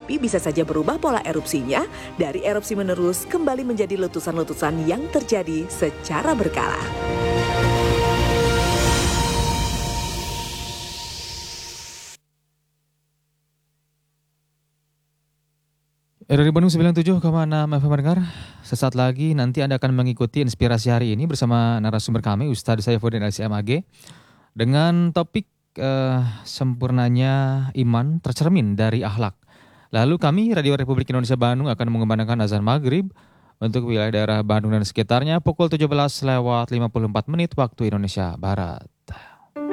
Tapi bisa saja berubah pola erupsinya dari erupsi menerus kembali menjadi letusan-letusan yang terjadi secara berkala. RRI Bandung 97,6 FM mendengar. Sesaat lagi nanti Anda akan mengikuti inspirasi hari ini bersama narasumber kami Ustadz Saifuddin LCMAG dengan topik sempurnanya iman tercermin dari akhlak. Lalu kami Radio Republik Indonesia Bandung akan mengumandangkan azan maghrib untuk wilayah daerah Bandung dan sekitarnya pukul 17:54 waktu Indonesia Barat.